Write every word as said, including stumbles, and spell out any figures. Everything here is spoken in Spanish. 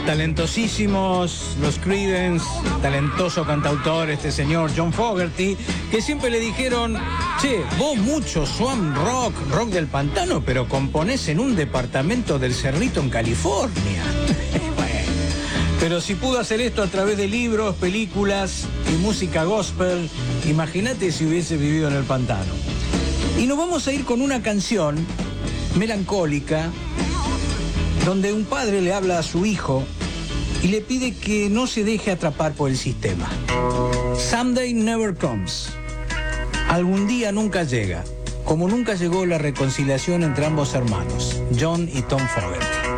Talentosísimos los Creedence, talentoso cantautor este señor John Fogerty, que siempre le dijeron: che, vos mucho swamp rock, rock del pantano, pero componés en un departamento del Cerrito en California. Bueno, pero si pudo hacer esto a través de libros, películas y música gospel, imagínate si hubiese vivido en el pantano. Y nos vamos a ir con una canción melancólica, donde un padre le habla a su hijo y le pide que no se deje atrapar por el sistema. Someday never comes. Algún día nunca llega, como nunca llegó la reconciliación entre ambos hermanos, John y Tom Fogerty.